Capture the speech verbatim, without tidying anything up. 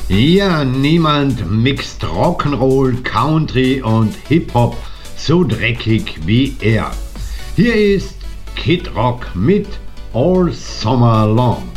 Ja, niemand mixt Rock'n'Roll, Country und Hip-Hop so dreckig wie er. Hier ist Kid Rock mit All Summer Long.